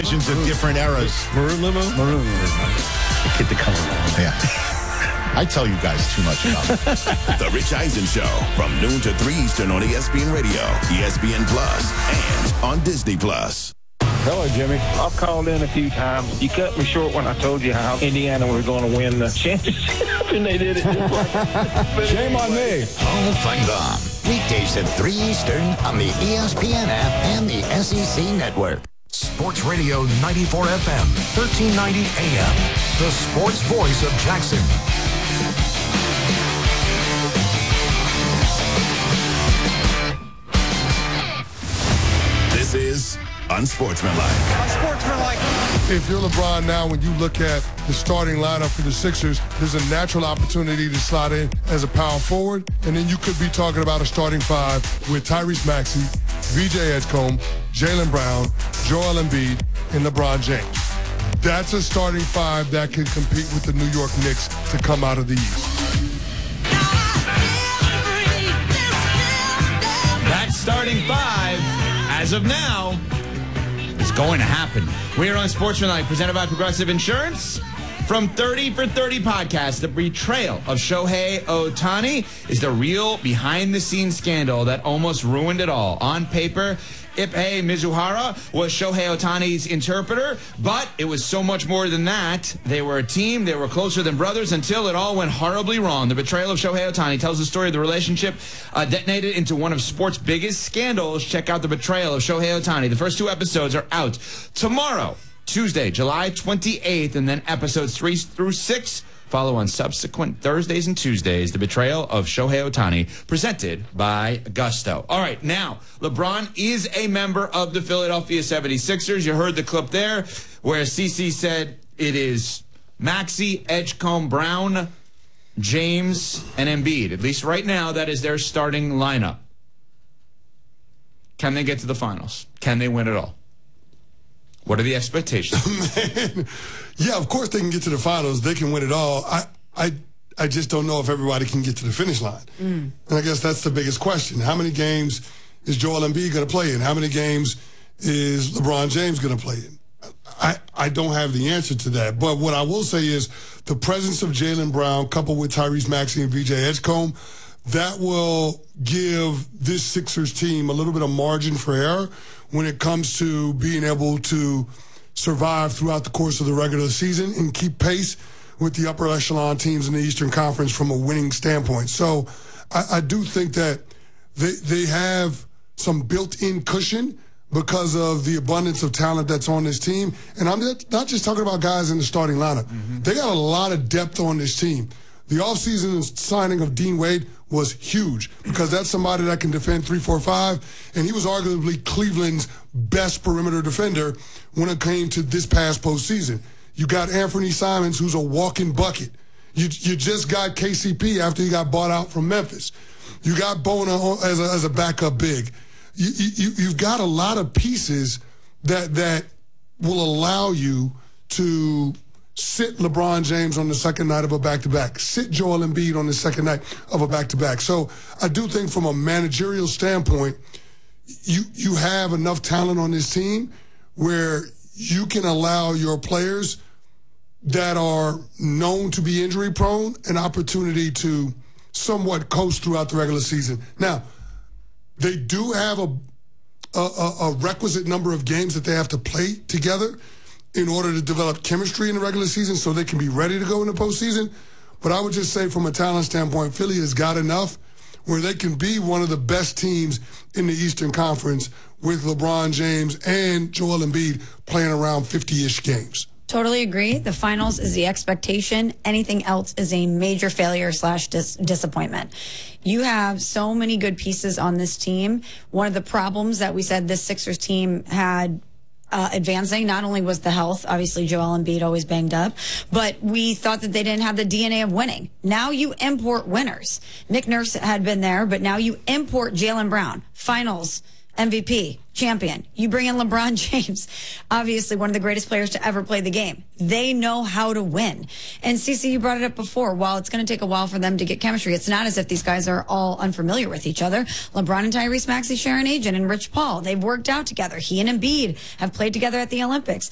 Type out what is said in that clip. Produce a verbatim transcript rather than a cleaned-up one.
visions of different eras. Maroon limo? Maroon limo. Get the color wrong. Yeah. I tell you guys too much about it. The Rich Eisen Show from noon to three Eastern on E S P N Radio, E S P N Plus, and on Disney Plus. Hello, Jimmy. I've called in a few times. You cut me short when I told you how Indiana was going to win the championship, and they did it. Shame on me. Hall of Fame Bomb. Weekdays at three Eastern on the E S P N app and the S E C Network. Sports Radio ninety-four F M, thirteen ninety A M. The sports voice of Jackson. This is Unsportsmanlike. Unsportsmanlike. If you're LeBron now, when you look at the starting lineup for the Sixers, there's a natural opportunity to slot in as a power forward, and then you could be talking about a starting five with Tyrese Maxey, V J Edgecombe, Jaylen Brown, Joel Embiid, and LeBron James. That's a starting five that can compete with the New York Knicks to come out of the East. That starting five, as of now, is going to happen. We are on Sportsmanlike, presented by Progressive Insurance. From thirty for thirty podcast, the betrayal of Shohei Ohtani is the real behind-the-scenes scandal that almost ruined it all. On paper, Ipei Mizuhara was Shohei Ohtani's interpreter, but it was so much more than that. They were a team. They were closer than brothers until it all went horribly wrong. The betrayal of Shohei Ohtani tells the story of the relationship uh, detonated into one of sports' biggest scandals. Check out The Betrayal of Shohei Ohtani. The first two episodes are out tomorrow, Tuesday, July twenty-eighth, and then episodes three through six follow on subsequent Thursdays and Tuesdays. The Betrayal of Shohei Ohtani, presented by Gusto. All right, now, LeBron is a member of the Philadelphia seventy-sixers. You heard the clip there where CeCe said it is Maxey, Edgecombe, Brown, James, and Embiid. At least right now, that is their starting lineup. Can they get to the finals? Can they win it all? What are the expectations? Man, yeah, of course they can get to the finals. They can win it all. I, I, I just don't know if everybody can get to the finish line. Mm. And I guess that's the biggest question. How many games is Joel Embiid going to play in? How many games is LeBron James going to play in? I, I don't have the answer to that. But what I will say is the presence of Jaylen Brown coupled with Tyrese Maxey and V J Edgecombe, that will give this Sixers team a little bit of margin for error when it comes to being able to survive throughout the course of the regular season and keep pace with the upper echelon teams in the Eastern Conference from a winning standpoint. So I, I do think that they, they have some built-in cushion because of the abundance of talent that's on this team. And I'm not just talking about guys in the starting lineup. Mm-hmm. They got a lot of depth on this team. The offseason signing of Dean Wade was huge because that's somebody that can defend three four five, and he was arguably Cleveland's best perimeter defender when it came to this past postseason. You got Anthony Simons, who's a walking bucket. You you just got K C P after he got bought out from Memphis. You got Bona as a, as a backup big. You, you, you've got a lot of pieces that that will allow you to sit LeBron James on the second night of a back-to-back. Sit Joel Embiid on the second night of a back-to-back. So I do think from a managerial standpoint, you you have enough talent on this team where you can allow your players that are known to be injury-prone an opportunity to somewhat coast throughout the regular season. Now, they do have a, a, a requisite number of games that they have to play together in order to develop chemistry in the regular season so they can be ready to go in the postseason. But I would just say from a talent standpoint, Philly has got enough where they can be one of the best teams in the Eastern Conference with LeBron James and Joel Embiid playing around fifty-ish games. Totally agree. The finals is the expectation. Anything else is a major failure slash dis- disappointment. You have so many good pieces on this team. One of the problems that we said this Sixers team had Uh, advancing not only was the health, obviously Joel Embiid always banged up, but we thought that they didn't have the D N A of winning. Now you import winners. Nick Nurse had been there, but now you import Jaylen Brown, finals M V P, champion. You bring in LeBron James, obviously one of the greatest players to ever play the game. They know how to win. And CeCe, you brought it up before. While it's going to take a while for them to get chemistry, it's not as if these guys are all unfamiliar with each other. LeBron and Tyrese Maxey share an agent, and Rich Paul. They've worked out together. He and Embiid have played together at the Olympics.